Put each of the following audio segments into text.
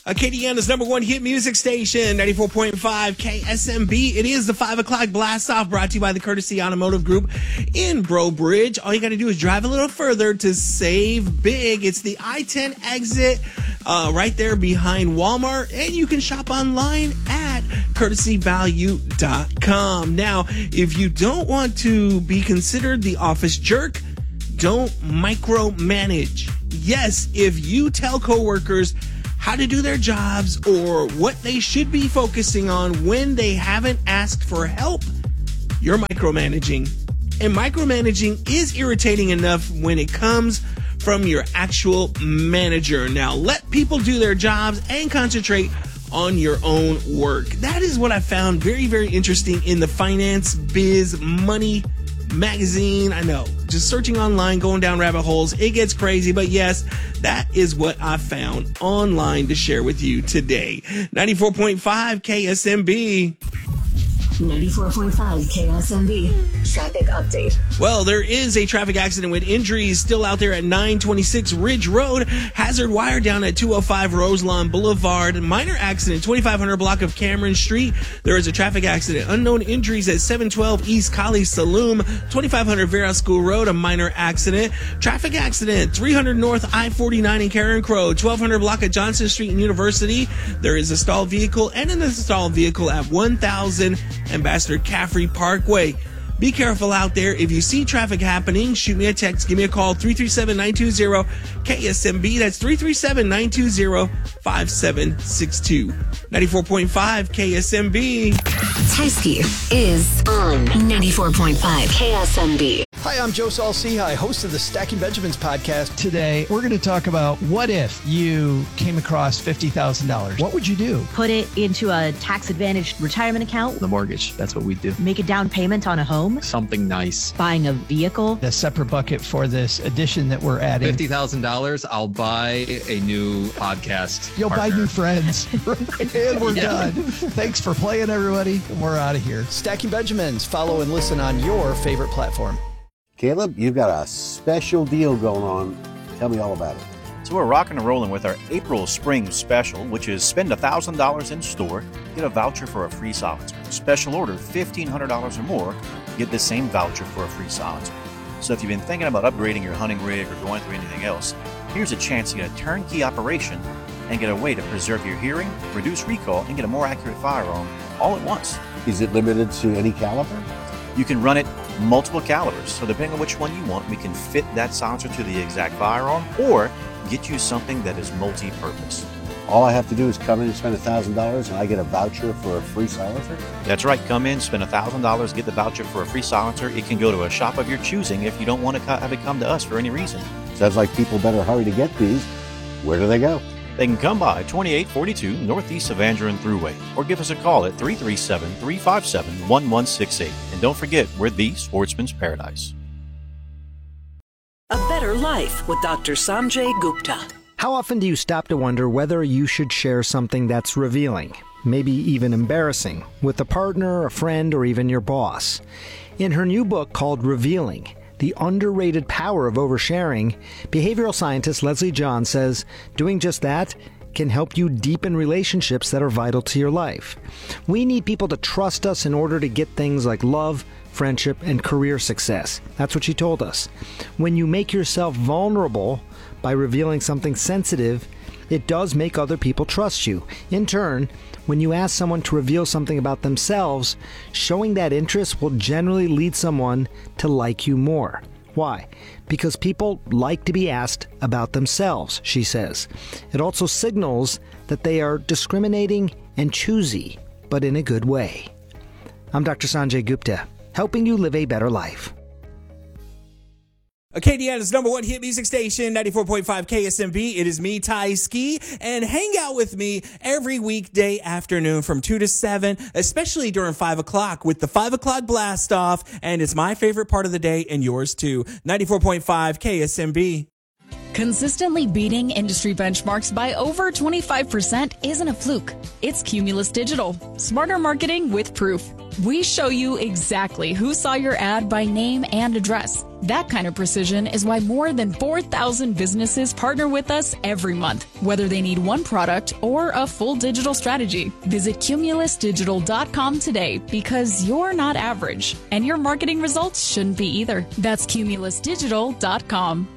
Acadiana's number one hit music station, 94.5 KSMB. It is the 5 o'clock blast off, brought to you by the Courtesy Automotive Group in Breaux Bridge. All you got to do is drive a little further to save big. It's the I-10 exit right there behind Walmart, and you can shop online at courtesyvalue.com. Now, if you don't want to be considered the office jerk, don't micromanage. Yes, if you tell coworkers how to do their jobs or what they should be focusing on when they haven't asked for help, you're micromanaging. And micromanaging is irritating enough when it comes from your actual manager. Now, let people do their jobs and concentrate on your own work. That is what I found very, very interesting in the Finance Biz Money magazine. I know, just searching online, going down rabbit holes, it gets crazy, but yes, that is what I found online to share with you today. 94.5 KSMB. 94.5 KSMB. Traffic update. Well, there is a traffic accident with injuries still out there at 926 Ridge Road. Hazard wire down at 205 Roselawn Boulevard. Minor accident, 2500 block of Cameron Street. There is a traffic accident. Unknown injuries at 712 East Collie Saloon. 2500 Vera School Road, a minor accident. Traffic accident, 300 North I-49 in Karen Crow. 1200 block of Johnson Street and University. There is a stalled vehicle and an installed vehicle at 1000 Ambassador Caffrey Parkway. Be careful out there. If you see traffic happening, shoot me a text. Give me a call, 337-920-KSMB. That's 337-920-5762. 94.5 KSMB. Tyski is on 94.5 KSMB. Hi, I'm Joe Saul-Sehy, host of the Stacking Benjamins podcast. Today, we're going to talk about what if you came across $50,000? What would you do? Put it into a tax-advantaged retirement account. The mortgage, that's what we do. Make a down payment on a home. Something nice. Buying a vehicle. A separate bucket for this addition that we're adding. $50,000, I'll buy a new podcast. You'll partner. buy new friends. And we're done. Thanks for playing, everybody. And we're out of here. Stacking Benjamins. Follow and listen on your favorite platform. Caleb, you've got a special deal going on. Tell me all about it. So we're rocking and rolling with our April Spring Special, which is spend $1,000 in store, get a voucher for a free silencer. Special order $1,500 or more, get the same voucher for a free silencer. So if you've been thinking about upgrading your hunting rig or going through anything else, here's a chance to get a turnkey operation and get a way to preserve your hearing, reduce recall, and get a more accurate firearm all at once. Is it limited to any caliber? You can run it multiple calibers, so depending on which one you want, we can fit that silencer to the exact firearm or get you something that is multi-purpose. All I have to do is come in and spend $1,000 and I get a voucher for a free silencer? That's right. Come in, spend $1,000, get the voucher for a free silencer. It can go to a shop of your choosing if you don't want to have it come to us for any reason. Sounds like people better hurry to get these. Where do they go? They can come by 2842 Northeast Evangeline Thruway or give us a call at 337-357-1168. And don't forget, we're the Sportsman's Paradise. A Better Life with Dr. Sanjay Gupta. How often do you stop to wonder whether you should share something that's revealing, maybe even embarrassing, with a partner, a friend, or even your boss? In her new book called Revealing, The Underrated Power of Oversharing, behavioral scientist Leslie John says doing just that can help you deepen relationships that are vital to your life. We need people to trust us in order to get things like love, friendship, and career success. That's what she told us. When you make yourself vulnerable by revealing something sensitive, it does make other people trust you. In turn, when you ask someone to reveal something about themselves, showing that interest will generally lead someone to like you more. Why? Because people like to be asked about themselves, she says. It also signals that they are discriminating and choosy, but in a good way. I'm Dr. Sanjay Gupta, helping you live a better life. Acadiana's number one hit music station, 94.5 KSMB. It is me, Ty Ski, and hang out with me every weekday afternoon from 2 to 7, especially during 5 o'clock with the 5 o'clock blast off. And it's my favorite part of the day and yours too. 94.5 KSMB. Consistently beating industry benchmarks by over 25% isn't a fluke. It's Cumulus Digital. Smarter marketing with proof. We show you exactly who saw your ad by name and address. That kind of precision is why more than 4,000 businesses partner with us every month, whether they need one product or a full digital strategy. Visit CumulusDigital.com today because you're not average, and your marketing results shouldn't be either. That's CumulusDigital.com.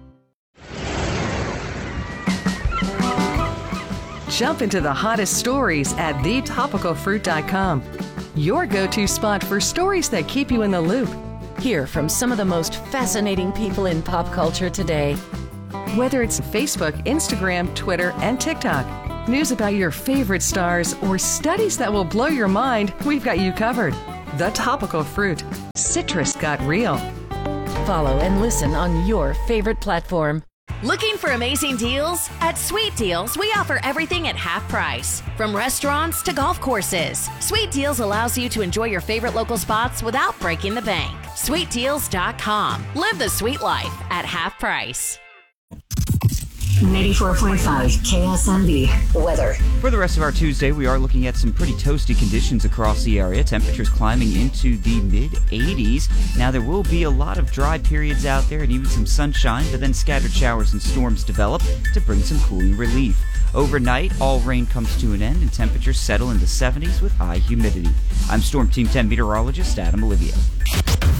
Jump into the hottest stories at thetopicalfruit.com. Your go-to spot for stories that keep you in the loop. Hear from some of the most fascinating people in pop culture today. Whether it's Facebook, Instagram, Twitter, and TikTok, news about your favorite stars, or studies that will blow your mind, we've got you covered. The Topical Fruit. Citrus got real. Follow and listen on your favorite platform. Looking for amazing deals? At Sweet Deals, we offer everything at half price. From restaurants to golf courses, Sweet Deals allows you to enjoy your favorite local spots without breaking the bank. SweetDeals.com. Live the sweet life at half price. 94.5 KSMB weather. For the rest of our Tuesday, we are looking at some pretty toasty conditions across the area. Temperatures climbing into the mid-80s. Now, there will be a lot of dry periods out there and even some sunshine, but then scattered showers and storms develop to bring some cooling relief. Overnight, all rain comes to an end and temperatures settle in the 70s with high humidity. I'm Storm Team 10 meteorologist Adam Olivia.